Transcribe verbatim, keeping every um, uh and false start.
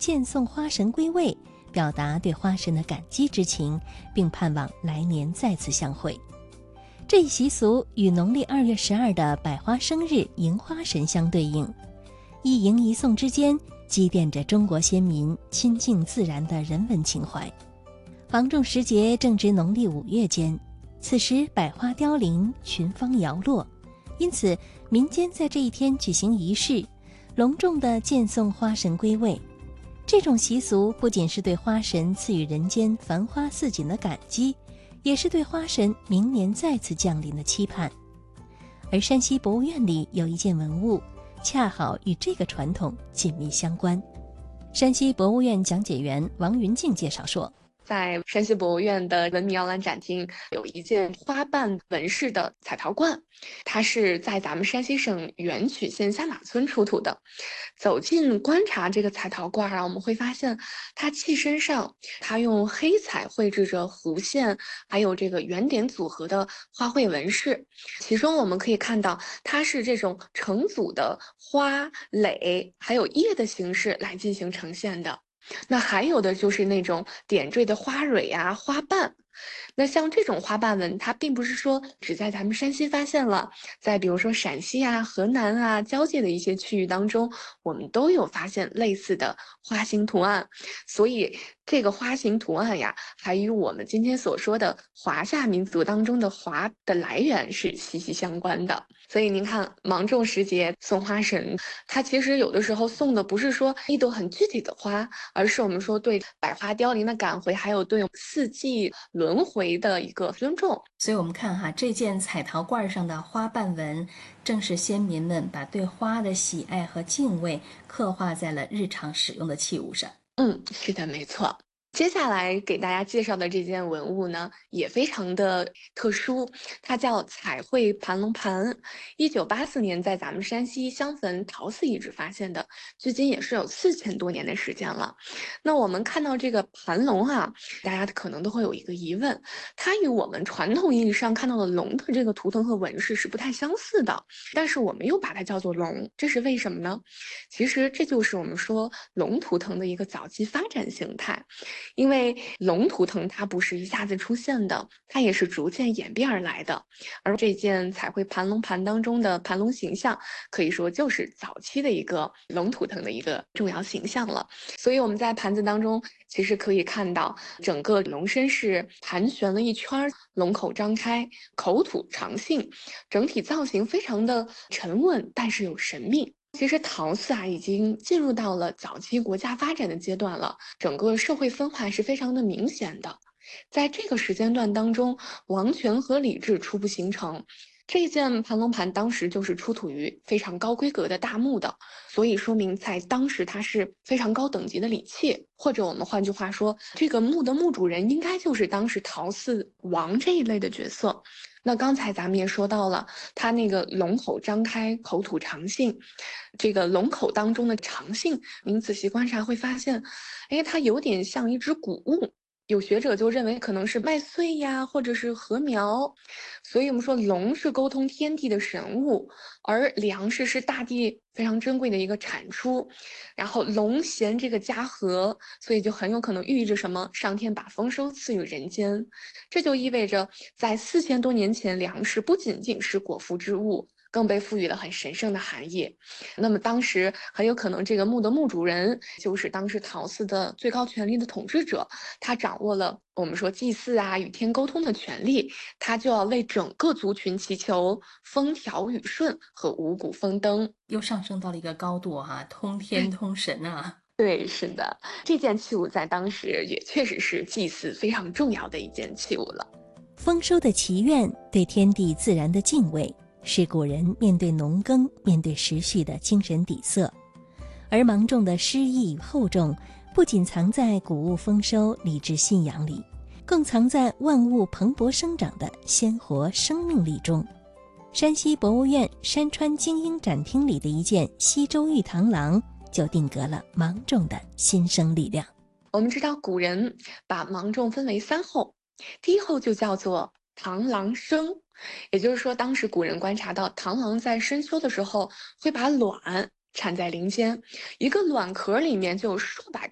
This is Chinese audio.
见送花神归位，表达对花神的感激之情，并盼望来年再次相会。这一习俗与农历二月十二的百花生日迎花神相对应，一迎一送之间积淀着中国先民亲近自然的人文情怀。芒种时节正值农历五月间，此时百花凋零，群芳摇落，因此民间在这一天举行仪式，隆重地见送花神归位。这种习俗不仅是对花神赐予人间繁花似锦的感激，也是对花神明年再次降临的期盼。而山西博物院里有一件文物，恰好与这个传统紧密相关。山西博物院讲解员王云静介绍说， 在山西博物院的文明摇篮展厅有一件花瓣纹饰的彩陶罐，它是在咱们山西省垣曲县下马村出土的。走近观察这个彩陶罐啊，我们会发现它器身上它用黑彩绘制着弧线还有这个圆点组合的花卉纹饰，其中我们可以看到它是这种成组的花蕾还有叶的形式来进行呈现的。那还有的就是那种点缀的花蕊啊、花瓣。那像这种花瓣纹，它并不是说只在咱们山西发现了，在比如说陕西啊、河南啊交界的一些区域当中，我们都有发现类似的花形图案。所以这个花形图案呀，还与我们今天所说的华夏民族当中的华的来源是息息相关的。所以您看，芒种时节送花神，它其实有的时候送的不是说一朵很具体的花，而是我们说对百花凋零的感怀，还有对四季轮回的一个尊重。 所以我们看哈，这件彩陶罐上的花瓣纹，正是先民们把对花的喜爱和敬畏刻画在了日常使用的器物上。 嗯，是的，没错。接下来给大家介绍的这件文物呢，也非常的特殊，它叫彩绘盘龙盘。一九八四年在咱们山西襄汾陶寺遗址发现的，距今也是有四千多年的时间了。那我们看到这个盘龙啊，大家可能都会有一个疑问，它与我们传统意义上看到的龙的这个图腾和纹饰是不太相似的，但是我们又把它叫做龙，这是为什么呢？其实这就是我们说龙图腾的一个早期发展形态。因为龙图腾它不是一下子出现的，它也是逐渐演变而来的。而这件彩绘盘龙盘当中的盘龙形象，可以说就是早期的一个龙图腾的一个重要形象了。所以我们在盘子当中其实可以看到，整个龙身是盘旋了一圈，龙口张开，口吐长信，整体造型非常的沉稳，但是有神秘。其实陶寺啊，已经进入到了早期国家发展的阶段了，整个社会分化是非常的明显的。在这个时间段当中，王权和礼制初步形成。这件盘龙盘当时就是出土于非常高规格的大墓的，所以说明在当时它是非常高等级的礼器，或者我们换句话说，这个墓的墓主人应该就是当时陶寺王这一类的角色。那刚才咱们也说到了，它那个龙口张开，口吐长信，这个龙口当中的长信，您仔细观察会发现，哎，它有点像一只谷物。有学者就认为可能是麦穗呀，或者是禾苗，所以我们说龙是沟通天地的神物，而粮食是大地非常珍贵的一个产出。然后龙衔这个家禾，所以就很有可能寓意着什么？上天把丰收赐予人间，这就意味着在四千多年前，粮食不仅仅是果腹之物，更被赋予了很神圣的含义。那么当时很有可能这个墓的墓主人就是当时陶寺的最高权力的统治者，他掌握了我们说祭祀啊与天沟通的权利，他就要为整个族群祈求风调雨顺和五谷丰登， 又上升到了一个高度哈、啊，通天通神啊。 对，是的，这件器物在当时也确实是祭祀非常重要的一件器物了。 丰收的祈愿，对天地自然的敬畏，是古人面对农耕、面对时序的精神底色。而芒种的诗意与厚重，不仅藏在谷物丰收、礼制信仰里，更藏在万物蓬勃生长的鲜活生命力中。山西博物院山川精英展厅里的一件西周玉螳螂，就定格了芒种的新生力量。 我们知道古人把芒种分为三候，第一候就叫做螳螂生，也就是说当时古人观察到螳螂在深秋的时候会把卵产在林间，一个卵壳里面就有数百